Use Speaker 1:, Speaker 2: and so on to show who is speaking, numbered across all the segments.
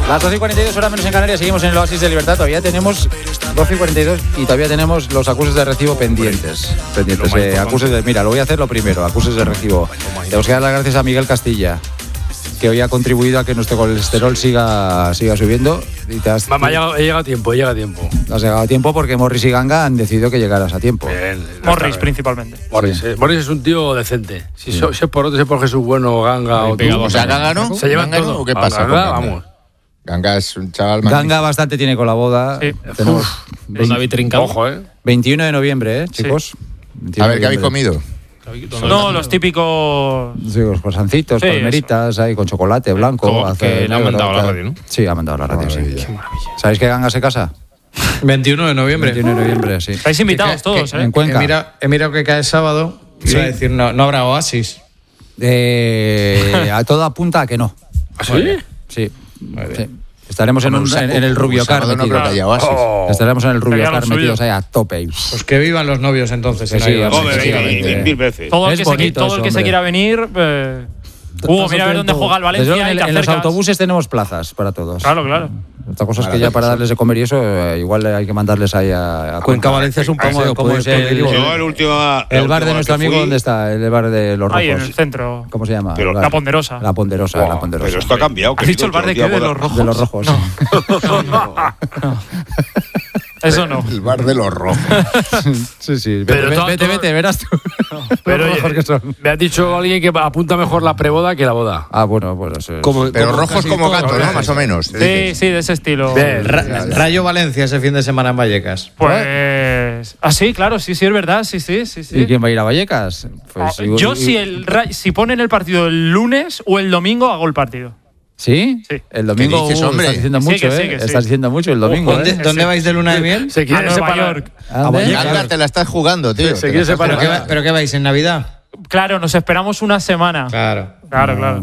Speaker 1: Las 12:42, hora menos en Canarias, seguimos en el Oasis de Libertad. Todavía tenemos 12:42 y todavía tenemos los acuses de recibo pendientes. Acuses de, mira, lo voy a hacer lo primero, acuses de recibo. Tenemos que dar las gracias a Miguel Castilla, que hoy ha contribuido a que nuestro colesterol siga subiendo. Y he llegado a tiempo. Has llegado a tiempo porque Morris y Ganga han decidido que llegaras a tiempo.
Speaker 2: Bien,
Speaker 3: Morris principalmente.
Speaker 2: Morris es un tío decente. Si es por otro, si es por Jesús Bueno, Ganga o tú.
Speaker 4: O sea, Ganga no.
Speaker 2: Se llevan
Speaker 4: ¿Ganga
Speaker 2: todo.
Speaker 4: no? ¿O qué pasa?
Speaker 2: Ganga, vamos.
Speaker 4: Ganga es un chaval magnífico.
Speaker 1: Ganga bastante tiene con la boda.
Speaker 3: Sí.
Speaker 1: Tenemos
Speaker 5: David Trincao.
Speaker 2: Ojo,
Speaker 1: 21 de noviembre, chicos.
Speaker 3: Sí.
Speaker 4: A ver, ¿qué habéis comido?
Speaker 3: No, los típicos...
Speaker 1: Sí, los croissancitos,
Speaker 3: Sí,
Speaker 1: palmeritas, ahí con chocolate blanco.
Speaker 5: Que le han mandado a la radio, ¿no?
Speaker 1: Sí, ha mandado a la radio, sí.
Speaker 4: Qué
Speaker 3: maravilla.
Speaker 1: ¿Sabéis que Ganga se casa?
Speaker 6: 21 de noviembre.
Speaker 1: 21 de noviembre, sí.
Speaker 3: Estáis invitados todos,
Speaker 1: En Cuenca.
Speaker 6: He mirado que cae sábado.
Speaker 1: Sí.
Speaker 6: Iba a decir, no habrá Oasis.
Speaker 1: A todo apunta a que no.
Speaker 2: ¿Ah, sí?
Speaker 1: Sí. Estaremos en el Rubio Car
Speaker 4: sábado no creo que haya Oasis.
Speaker 1: Estaremos en el Rubio
Speaker 3: Estaría lo
Speaker 1: Car metidos
Speaker 3: suyo.
Speaker 1: ahí a tope.
Speaker 6: Pues que vivan los novios entonces.
Speaker 1: Sí,
Speaker 6: si no hay Oasis.
Speaker 1: efectivamente.
Speaker 7: 1000 veces.
Speaker 3: Todo el
Speaker 1: Es
Speaker 3: que,
Speaker 1: bonito
Speaker 3: todo el que
Speaker 1: eso,
Speaker 3: se
Speaker 1: hombre.
Speaker 3: quiera venir... Hugo, mira a ver dónde juega el Valencia
Speaker 1: Desde luego,
Speaker 3: y te
Speaker 1: en los
Speaker 3: acercas.
Speaker 1: autobuses tenemos plazas para todos.
Speaker 3: Claro.
Speaker 1: Otra cosa es que ya para darles de comer y eso, igual hay que mandarles ahí a
Speaker 6: Cuenca Valencia es un paseo.
Speaker 1: ¿Cómo es el bar de nuestro amigo? ¿Dónde está? El bar de los rojos.
Speaker 3: Ahí en el centro.
Speaker 1: ¿Cómo se llama?
Speaker 7: Pero
Speaker 3: La Ponderosa.
Speaker 1: La Ponderosa.
Speaker 7: Pero esto ha cambiado.
Speaker 3: ¿Has dicho el bar de qué? ¿De los rojos?
Speaker 1: De los rojos.
Speaker 3: No. Eso no.
Speaker 4: El bar de los rojos.
Speaker 1: Sí.
Speaker 2: Pero
Speaker 1: Vete, verás tú.
Speaker 2: Pero
Speaker 1: Los rojos que son.
Speaker 2: me has dicho alguien que apunta mejor la preboda que la boda.
Speaker 1: Ah, bueno, eso es.
Speaker 4: Pero rojos como gato, ¿no? Más o menos.
Speaker 3: Sí, de ese estilo.
Speaker 6: Rayo Valencia ese fin de semana en Vallecas.
Speaker 3: Pues... Ah, sí, claro, sí, es verdad, sí.
Speaker 1: ¿Y quién va a ir a Vallecas? Pues,
Speaker 3: Yo si ponen el partido el lunes o el domingo, hago el partido.
Speaker 1: ¿Sí?
Speaker 3: Sí.
Speaker 1: El domingo
Speaker 4: ¿Qué dices, hombre?
Speaker 1: estás diciendo
Speaker 3: Sí,
Speaker 1: mucho,
Speaker 3: que sí,
Speaker 1: ¿eh?
Speaker 3: que sí.
Speaker 1: Estás diciendo mucho el domingo,
Speaker 6: ¿Dónde vais de luna de miel?
Speaker 2: Se
Speaker 3: A
Speaker 2: quiere
Speaker 3: Nueva
Speaker 2: separar.
Speaker 3: York.
Speaker 1: ¿A Vallecas?
Speaker 4: Ganga, te la estás jugando, tío.
Speaker 2: Se quiere separar.
Speaker 6: ¿Pero qué vais en Navidad?
Speaker 3: Claro, nos esperamos una semana.
Speaker 6: Claro.
Speaker 3: Claro.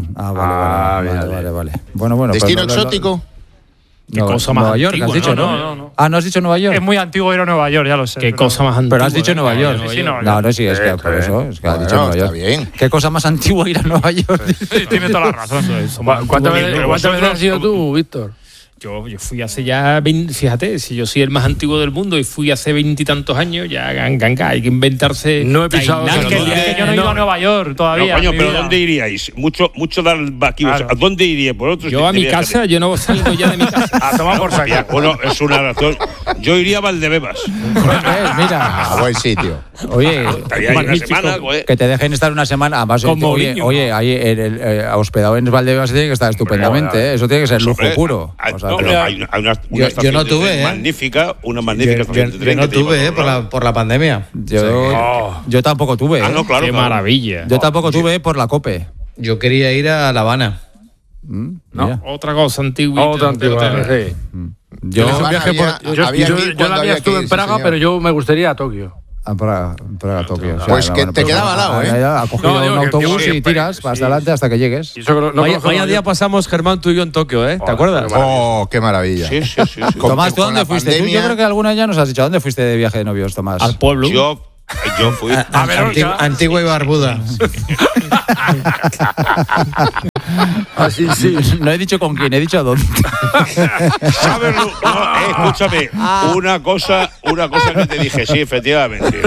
Speaker 1: Vale. Bueno.
Speaker 4: ¿Destino
Speaker 1: pero
Speaker 4: exótico?
Speaker 5: Qué cosa más
Speaker 1: Nueva York,
Speaker 5: antigua,
Speaker 1: has dicho,
Speaker 3: ¿no?
Speaker 1: ¿no? Ah, ¿no has dicho Nueva York?
Speaker 3: Es muy antiguo ir a Nueva York, ya lo sé.
Speaker 5: Qué
Speaker 3: pero-
Speaker 5: cosa más antigua.
Speaker 1: Pero has dicho Nueva York.
Speaker 3: Sí, Nueva York.
Speaker 1: No, sí, es que por eso. Es que has dicho
Speaker 4: Bueno,
Speaker 1: Nueva
Speaker 4: está
Speaker 1: York.
Speaker 4: bien.
Speaker 1: ¿Qué cosa más antigua ir a Nueva York?
Speaker 3: Sí, tiene toda la razón.
Speaker 2: ¿Cuántas veces has sido tú, Víctor?
Speaker 5: Yo fui hace ya 20, fíjate, si yo soy el más antiguo del mundo y fui hace 20 y tantos años, ya Ganga, hay que inventarse.
Speaker 2: No he pisado
Speaker 5: Tailandia.
Speaker 3: Es que yo no he ido a Nueva York
Speaker 7: No,
Speaker 3: todavía.
Speaker 7: coño,
Speaker 3: en mi
Speaker 7: pero
Speaker 3: vida.
Speaker 7: ¿dónde iríais? Mucho dar aquí.
Speaker 3: Claro.
Speaker 7: ¿A dónde iría? Por otro
Speaker 5: Yo a mi casa, yo no salgo ya de mi casa.
Speaker 7: A tomar por saco. Bueno, es una razón. Yo iría a Valdebebas.
Speaker 1: Mira.
Speaker 4: A buen sitio.
Speaker 1: Oye,
Speaker 7: Estaría ahí una
Speaker 5: Magnífico.
Speaker 7: semana, güey.
Speaker 1: que te dejen estar una semana. Además,
Speaker 5: Como
Speaker 1: oye, ahí hospedado en Valdebebas tiene que estar estupendamente, ¿eh? Eso tiene que ser lujo
Speaker 7: Hombre,
Speaker 1: puro. O sea,
Speaker 7: no,
Speaker 1: pero-
Speaker 7: hay una
Speaker 6: Yo
Speaker 7: estación
Speaker 6: no
Speaker 7: de
Speaker 6: tuve,
Speaker 7: tren magnífica, una magnífica estación de
Speaker 6: Yo
Speaker 7: tren.
Speaker 6: no
Speaker 7: que te lleva
Speaker 6: tuve,
Speaker 7: a todos lados.
Speaker 6: por la pandemia.
Speaker 1: Yo tampoco tuve.
Speaker 7: Ah, no, claro.
Speaker 5: Qué
Speaker 7: claro.
Speaker 5: maravilla.
Speaker 1: Yo tampoco tuve por la COPE.
Speaker 6: Yo quería ir a La Habana.
Speaker 1: Mira.
Speaker 5: Otra cosa antigua.
Speaker 2: Otra antigua, sí.
Speaker 1: Yo
Speaker 2: Es un viaje
Speaker 4: había-
Speaker 2: por- yo
Speaker 4: había que ir
Speaker 2: la
Speaker 4: cuando
Speaker 2: mía
Speaker 4: había
Speaker 2: estuve
Speaker 4: que
Speaker 2: en
Speaker 4: ir,
Speaker 2: Praga,
Speaker 4: sí, señor.
Speaker 2: pero yo me gustaría ir a Tokio.
Speaker 1: a Praga, Tokio.
Speaker 4: Pues que te quedaba al lado, ¿eh?
Speaker 1: Ha cogido
Speaker 2: No, digo
Speaker 1: un
Speaker 2: que-
Speaker 1: autobús
Speaker 2: que-
Speaker 1: y tiras vas adelante hasta que llegues.
Speaker 2: Y eso que no
Speaker 8: Vaya
Speaker 2: conozco
Speaker 8: día
Speaker 2: yo.
Speaker 8: pasamos, Germán, tú y yo en Tokio, ¿eh? ¿Te acuerdas?
Speaker 4: Oh, qué maravilla.
Speaker 7: Sí.
Speaker 1: Tomás, ¿tú
Speaker 4: con
Speaker 1: dónde
Speaker 4: la
Speaker 1: fuiste? Tú,
Speaker 4: pandemia-
Speaker 1: yo creo que alguna ya nos has dicho. ¿A dónde fuiste de viaje de novios, Tomás?
Speaker 5: Al pueblo.
Speaker 7: Yo fui.
Speaker 6: Antigua y barbuda.
Speaker 2: Así, sí.
Speaker 1: No he dicho con quién, he dicho a dónde.
Speaker 7: ¿Sabes? Escúchame, una cosa que te dije, sí, efectivamente.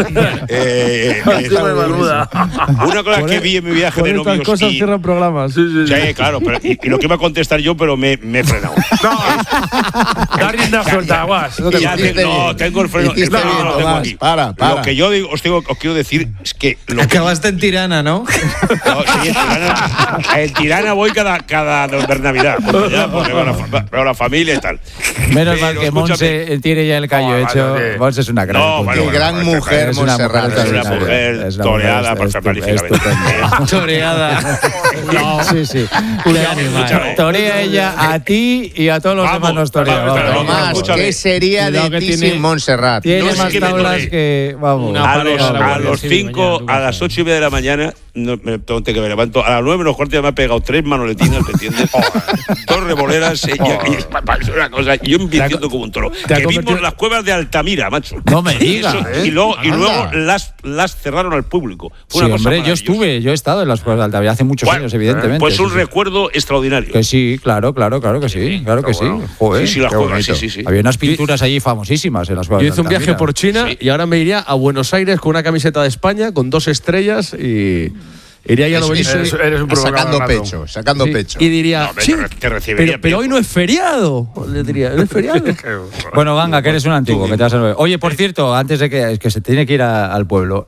Speaker 7: Una cosa que vi en mi viaje de novios.
Speaker 8: cosas
Speaker 7: y-
Speaker 8: cierran programas.
Speaker 7: Sí, claro, pero, y lo que iba a contestar yo, pero me he frenado.
Speaker 2: Da rienda suelta, Guas.
Speaker 7: No, tengo el freno.
Speaker 4: Hiciste
Speaker 7: No,
Speaker 4: bien,
Speaker 7: lo tengo
Speaker 4: Tomás.
Speaker 7: aquí.
Speaker 4: Para.
Speaker 7: Lo que yo digo, os quiero decir es que.
Speaker 6: Acabaste en Tirana, ¿no?
Speaker 7: No, sí, en Tirana voy cada Navidad. Porque veo la familia y tal.
Speaker 1: Menos
Speaker 7: Pero,
Speaker 1: mal que
Speaker 7: escúchame.
Speaker 1: Monse tiene ya el callo hecho.
Speaker 2: vale.
Speaker 1: Monse es una gran.
Speaker 7: No,
Speaker 1: punta.
Speaker 7: bueno,
Speaker 4: Qué gran mujer,
Speaker 1: Es una mujer
Speaker 4: Montserrat.
Speaker 7: Es una
Speaker 1: extraordinaria.
Speaker 7: mujer
Speaker 1: Es una
Speaker 7: toreada
Speaker 1: mujer
Speaker 7: magníficamente.
Speaker 1: estupenda.
Speaker 6: Toreada.
Speaker 1: Sí.
Speaker 6: Qué animal.
Speaker 1: Torea ella a ti y a todos los
Speaker 7: Vamos,
Speaker 1: demás nos torea.
Speaker 7: vamos,
Speaker 1: vamos.
Speaker 4: Tomás,
Speaker 7: Escúchame.
Speaker 4: ¿qué sería
Speaker 5: Cuidado
Speaker 4: de
Speaker 5: que
Speaker 4: ti
Speaker 5: tiene-
Speaker 4: sin Montserrat?
Speaker 1: Tiene
Speaker 7: No es
Speaker 1: más
Speaker 7: que me
Speaker 1: tablas
Speaker 7: toree.
Speaker 1: que. Vamos.
Speaker 5: Una-
Speaker 7: A los
Speaker 5: Mañana,
Speaker 7: 5,
Speaker 5: mañana,
Speaker 7: a las 8:30 de la mañana, que me levanto a las 9:15 ya me ha pegado 3 manoletinas, ¿me entiendes? 2 revoleras y una cosa, y yo vistiendo como un toro. Que vimos las cuevas de Altamira, macho.
Speaker 1: No me digas.
Speaker 7: Y luego las cerraron al público. Fue una cosa
Speaker 1: hombre, yo he estado en las cuevas de Altamira hace muchos años, evidentemente.
Speaker 7: Pues un recuerdo extraordinario.
Speaker 1: Que sí, claro que sí. Joder,
Speaker 7: sí, las cuevas, sí.
Speaker 1: Había unas pinturas allí famosísimas en las cuevas.
Speaker 8: Yo hice un viaje por China y ahora me iría a Buenos Aires con una camiseta de España, con 2 estrellas y iría ahí a lo
Speaker 2: Eres un
Speaker 4: sacando pecho.
Speaker 8: Y diría, pero hoy no es feriado. Le diría, no es feriado.
Speaker 1: Bueno, Ganga, que eres un antiguo, que te vas a ver. Oye, por cierto, antes de que se tiene que ir al pueblo,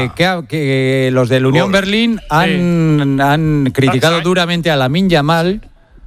Speaker 1: que los del Unión Berlín han criticado duramente a Lamine Yamal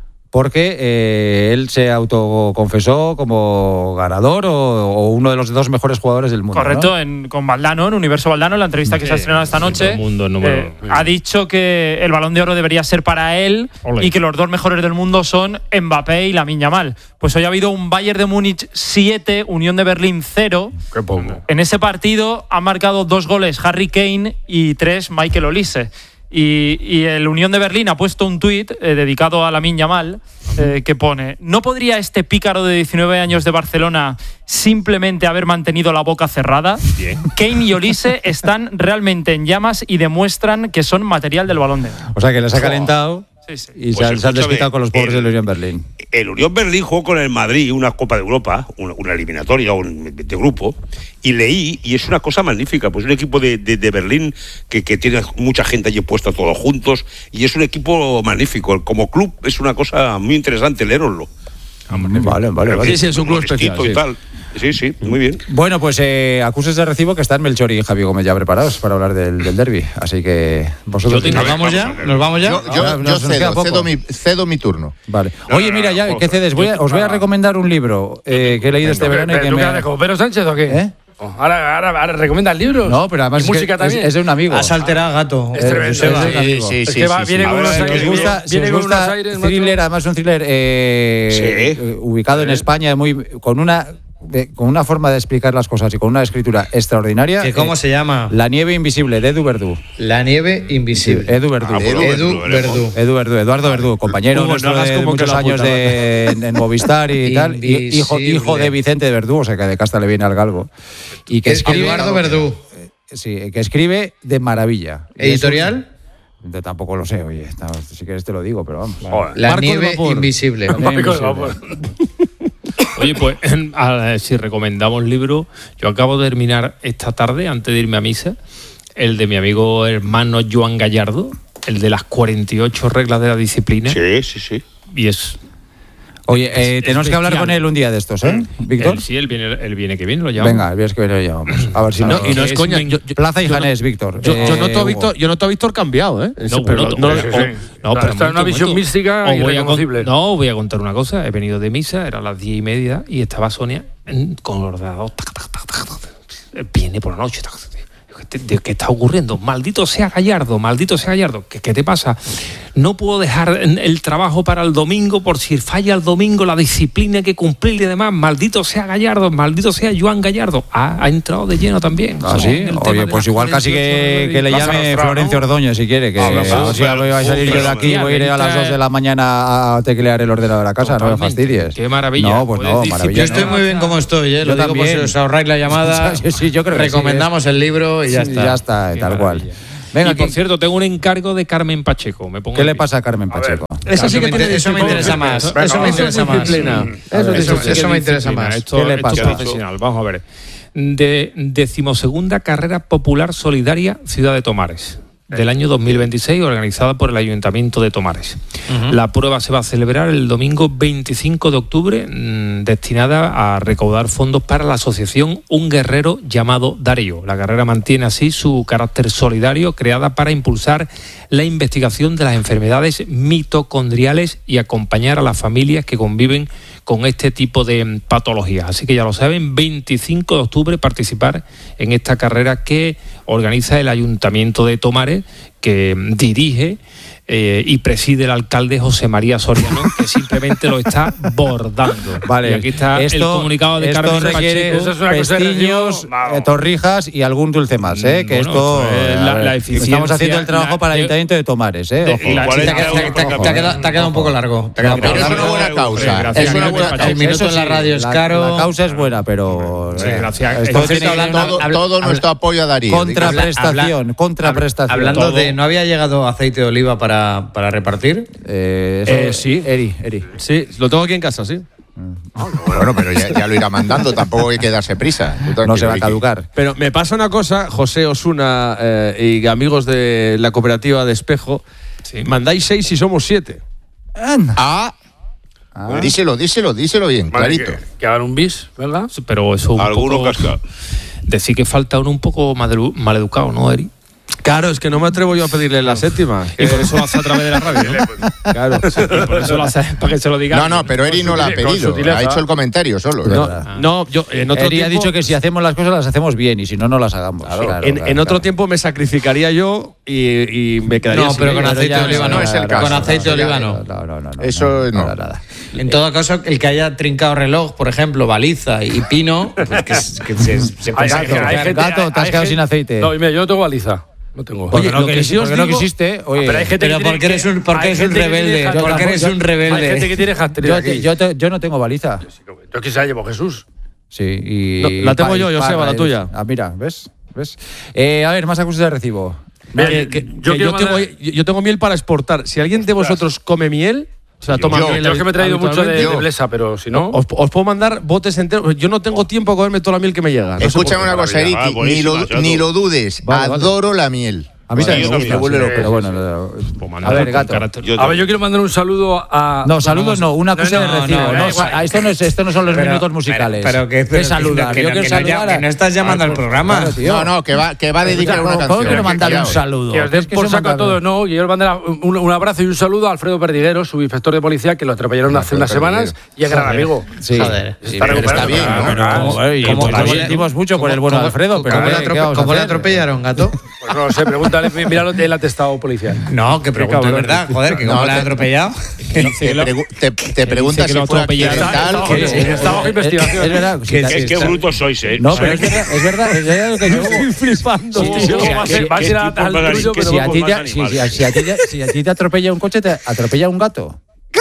Speaker 1: porque él se autoconfesó como ganador o uno de los 2 mejores jugadores del mundo.
Speaker 3: Correcto, ¿no? Con Valdano, en Universo Valdano, en la entrevista que se ha estrenado esta noche, ha dicho que el Balón de Oro debería ser para él y que los 2 mejores del mundo son Mbappé y Lamine Yamal. Pues hoy ha habido un Bayern de Múnich 7, Unión de Berlín 0.
Speaker 2: Qué poco.
Speaker 3: En ese partido han marcado 2 goles Harry Kane y 3 Michael Olise. Y el Unión de Berlín ha puesto un tuit dedicado a Lamine Yamal que pone: ¿no podría este pícaro de 19 años de Barcelona simplemente haber mantenido la boca cerrada? Bien. Kane y Olise están realmente en llamas y demuestran que son material del Balón de Oro.
Speaker 1: O sea que les ha calentado.
Speaker 3: Sí.
Speaker 1: Y pues se han desquitado con los pobres del Unión Berlín.
Speaker 7: El Unión Berlín jugó con el Madrid una Copa de Europa, una eliminatoria de grupo, y leí, y es una cosa magnífica, pues un equipo de Berlín que tiene mucha gente allí puesta todos juntos, y es un equipo magnífico. Como club es una cosa muy interesante, leeroslo.
Speaker 1: Vale.
Speaker 8: Sí, es un club especial.
Speaker 7: Y tal. Sí, muy bien.
Speaker 1: Bueno, pues acuses de recibo que están Melchor y Javi Gómez ya preparados para hablar del derbi. Así que vosotros...
Speaker 6: ¿Nos vamos ya?
Speaker 4: Yo cedo mi turno.
Speaker 1: Vale. Oye, mira, ya que cedes, os voy a recomendar un libro que he leído este verano y que me...
Speaker 2: ¿Con Pedro Sánchez o qué? Ahora recomiendas libros.
Speaker 1: No, pero además es de un amigo.
Speaker 6: Has alterado, gato.
Speaker 2: Es tremendo.
Speaker 1: Sí.
Speaker 2: Es que viene con unos aires.
Speaker 1: Si os gusta thriller, además un thriller ubicado en España, con una forma de explicar las cosas y con una escritura extraordinaria.
Speaker 6: ¿Cómo se llama?
Speaker 1: La nieve invisible, de Edu Verdú.
Speaker 6: La nieve invisible.
Speaker 1: Edu Verdú. Eduardo Verdú, compañero nuestro de muchos años en Movistar y tal. Hijo de Vicente Verdú, o sea que de casta le viene al galgo. Y que escribe,
Speaker 6: Eduardo Verdú.
Speaker 1: Sí, que escribe de maravilla.
Speaker 6: ¿Editorial?
Speaker 1: Yo tampoco lo sé, oye. Si quieres te lo digo, pero vamos.
Speaker 6: La nieve invisible.
Speaker 5: Oye, pues si recomendamos libros, yo acabo de terminar esta tarde, antes de irme a misa, el de mi amigo hermano Joan Gallardo, el de las 48 reglas de la disciplina.
Speaker 7: Sí.
Speaker 5: Y es...
Speaker 1: Oye, tenemos que hablar con él un día de estos, ¿eh, Víctor?
Speaker 5: Él viene que viene, lo llamamos.
Speaker 1: Venga, el viernes que viene lo llamamos. A ver si no.
Speaker 8: Y no es coña.
Speaker 1: Plaza y Janés, Víctor.
Speaker 8: Yo noto a Víctor cambiado, ¿eh?
Speaker 5: Pero
Speaker 2: está en una visión mística irreconocible.
Speaker 5: Voy a contar una cosa. He venido de misa, era las 10:30 y estaba Sonia con el ordenador. Viene por la noche. ¿Qué está ocurriendo? Maldito sea Gallardo. ¿Qué te pasa? No puedo dejar el trabajo para el domingo por si falla el domingo, la disciplina hay que cumplir y demás. Maldito sea Gallardo, maldito sea Joan Gallardo. Ha entrado de lleno también.
Speaker 1: ¿Ah, sí? Oye, pues igual casi que le llame Florencio Ordóñez si quiere. Que si voy a salir yo de aquí, voy a ir a las 2 de la mañana a teclear el ordenador a casa. No me fastidies.
Speaker 5: Qué maravilla.
Speaker 1: No, pues no, maravilla.
Speaker 6: Yo estoy muy bien como estoy, lo digo por si os ahorráis la llamada.
Speaker 1: Sí, yo creo que
Speaker 6: recomendamos el libro y ya está.
Speaker 1: Ya está, tal cual. Venga,
Speaker 5: y por cierto, tengo un encargo de Carmen Pacheco.
Speaker 1: ¿Qué le pasa a Carmen Pacheco?
Speaker 6: Eso sí que eso me interesa más. Eso me interesa más. Eso me interesa más.
Speaker 5: ¿Qué le pasa? Profesional. Vamos a ver. De 12ª Carrera Popular Solidaria Ciudad de Tomares, del año 2026, organizada por el Ayuntamiento de Tomares. La prueba se va a celebrar el domingo 25 de octubre, destinada a recaudar fondos para la asociación Un Guerrero llamado Darío. La carrera mantiene así su carácter solidario, creada para impulsar la investigación de las enfermedades mitocondriales y acompañar a las familias que conviven con este tipo de patologías. Así que ya lo saben, 25 de octubre participar en esta carrera que organiza el Ayuntamiento de Tomares, que dirige y preside el alcalde José María Soriano, que simplemente lo está bordando.
Speaker 1: Vale.
Speaker 5: Y aquí está el comunicado de Carmen
Speaker 1: requiere pestiños, torrijas y algún dulce más, que bueno, esto
Speaker 5: la eficiencia,
Speaker 1: estamos haciendo el trabajo para el Ayuntamiento de Tomares, Te
Speaker 6: ha quedado un poco largo.
Speaker 4: Pero es una buena causa.
Speaker 6: El minuto en la radio es caro.
Speaker 1: La causa es buena, pero
Speaker 5: gracias.
Speaker 4: Todo nuestro apoyo a Darío.
Speaker 1: Contraprestación.
Speaker 6: Hablando de, ¿no había llegado aceite de oliva para repartir?
Speaker 1: Sí, Eri.
Speaker 8: Sí, lo tengo aquí en casa, sí.
Speaker 4: Bueno, pero ya lo irá mandando, tampoco hay que darse prisa.
Speaker 1: No se va a caducar.
Speaker 8: Pero me pasa una cosa, José Osuna y amigos de la cooperativa de Espejo, mandáis 6 y somos 7.
Speaker 4: Díselo bien,
Speaker 2: vale,
Speaker 4: clarito.
Speaker 2: Que hagan un bis, ¿verdad?
Speaker 5: Pero eso un poco
Speaker 7: casca.
Speaker 5: Decir que falta uno un poco maleducado, ¿no, Eri?
Speaker 8: Claro, es que no me atrevo yo a pedirle la séptima.
Speaker 5: Y por eso lo hace a través de la radio, ¿no?
Speaker 8: Claro.
Speaker 5: Y por eso lo hace para que se lo diga.
Speaker 4: No, pero Eri no la ha pedido. Ha hecho el comentario solo.
Speaker 8: No, yo en otro
Speaker 1: Eri
Speaker 8: tiempo,
Speaker 1: ha dicho que si hacemos las cosas las hacemos bien y si no, no las hagamos.
Speaker 8: En otro tiempo me sacrificaría yo y me quedaría
Speaker 6: No, pero con aceite de oliva no
Speaker 4: es el caso.
Speaker 6: Con aceite de oliva no.
Speaker 1: No.
Speaker 4: Eso no.
Speaker 1: Nada.
Speaker 6: En todo caso, el que haya trincado reloj, por ejemplo, baliza y pino, pues que se
Speaker 1: Gato, te has quedado sin aceite.
Speaker 2: No, mira, yo no tengo baliza. No tengo.
Speaker 1: Oye, no quisiste. Oye,
Speaker 2: pero hay gente
Speaker 6: pero ¿por qué eres un rebelde? ¿Por qué eres un rebelde?
Speaker 2: Hay gente que tiene hashtag.
Speaker 1: Yo no tengo baliza.
Speaker 2: Yo que se la llevó Jesús.
Speaker 1: Sí, y
Speaker 8: la tengo yo, Joseba, la tuya.
Speaker 1: Mira, ¿ves? A ver, más acusaciones de recibo.
Speaker 8: Yo tengo miel para exportar. Si alguien de vosotros come miel, o sea, toma miel.
Speaker 2: Yo es que me he traído mucho de Blesa, pero si no.
Speaker 8: Os puedo mandar botes enteros. Yo no tengo tiempo a comerme toda la miel que me llega.
Speaker 4: Escúchame una cosa, Eric, ni lo dudes. Adoro la miel.
Speaker 1: A mí también me gusta, pero bueno. A ver, Gato.
Speaker 2: A ver, yo quiero mandar un saludo a.
Speaker 1: No, saludos no, una cosa de recibo. Esto no son los minutos musicales.
Speaker 6: Pero que
Speaker 1: saludar. Yo quiero saludar.
Speaker 6: Que no estás llamando al programa.
Speaker 4: No, que va a dedicar una canción.
Speaker 1: ¿Cómo quiero mandarle un saludo?
Speaker 2: Que os des por saco a todos, no. Yo quiero mandar un abrazo y un saludo a Alfredo Perdiguero, subinspector de policía, que lo atropellaron hace unas semanas y es gran amigo.
Speaker 1: Sí,
Speaker 4: está bien, ¿no?
Speaker 1: Como sentimos mucho por el bueno de Alfredo, pero
Speaker 6: ¿cómo le atropellaron, Gato?
Speaker 2: Pues no sé, pregúntale, míralo el atestado policial.
Speaker 6: No, que pregunto de verdad, joder, que cómo le han atropellado.
Speaker 4: Te preguntas si fue accidental.
Speaker 2: Está bajo investigación.
Speaker 1: Es verdad.
Speaker 7: Qué brutos sois,
Speaker 1: No, pero es verdad que yo
Speaker 8: estoy flipando.
Speaker 2: Va a ser al tuyo, pero
Speaker 1: si a ti te atropella un coche, te atropella un gato.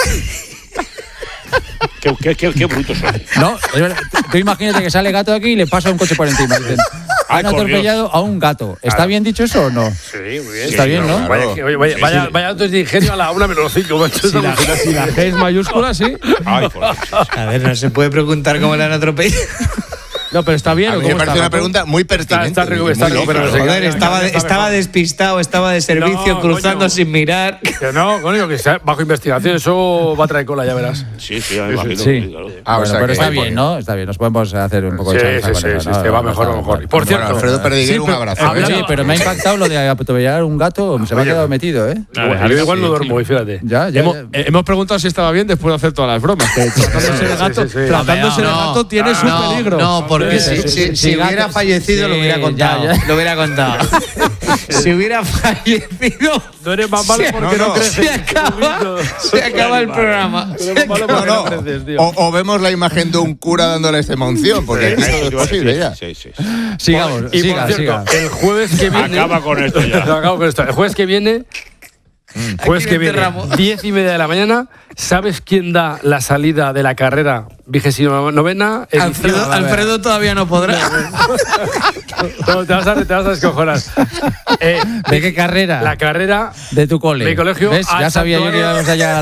Speaker 7: Qué brutos sois.
Speaker 1: No, es verdad. Tú imagínate que sale gato aquí y le pasa un coche por encima. Dicen, han atropellado a un gato. ¿Está bien dicho eso o no?
Speaker 2: Sí, muy bien.
Speaker 1: Está bien, ¿no?
Speaker 2: Vaya datos de ingenio a la 1:05.
Speaker 8: Si la G es mayúscula, sí.
Speaker 6: A ver, no se puede preguntar cómo le han atropellado.
Speaker 8: No, pero está bien.
Speaker 4: A mí me parece una pregunta muy pertinente.
Speaker 6: Joder, estaba despistado, estaba de servicio, cruzando sin mirar.
Speaker 2: Que no, coño, que está bajo investigación. Eso va a traer cola, ya verás.
Speaker 7: Sí, me imagino.
Speaker 1: Sí. Pero está bien, ¿no? Está bien, nos podemos hacer un poco de
Speaker 2: chanza. Sí, va mejor. Por cierto,
Speaker 4: Alfredo Perdiguero, un abrazo.
Speaker 1: Sí, pero me ha impactado lo de atropellar un gato. Se me ha quedado metido, ¿eh?
Speaker 2: Yo igual no duermo hoy, fíjate.
Speaker 8: Hemos preguntado si estaba bien después de hacer todas las bromas. Tratándose de gato tiene su peligro.
Speaker 6: No, porque si hubiera fallecido lo hubiera contado. Lo hubiera contado. Si hubiera fallecido.
Speaker 2: No eres más malo porque no creces.
Speaker 6: Se acaba el programa.
Speaker 4: O vemos la imagen de un cura dándole esta emoción, porque aquí todo es posible ya.
Speaker 1: Sigamos.
Speaker 2: Y por cierto, el jueves que viene.
Speaker 7: Acaba con esto ya.
Speaker 2: El jueves que viene. 10:30 de la mañana. ¿Sabes quién da la salida de la carrera 29ª?
Speaker 6: Alfredo todavía no podrá.
Speaker 2: No, te vas a descojonar.
Speaker 1: ¿De qué carrera?
Speaker 2: La carrera
Speaker 1: de tu cole.
Speaker 2: Mi colegio.
Speaker 1: ¿Ves? Ya sabía yo que íbamos a llegar a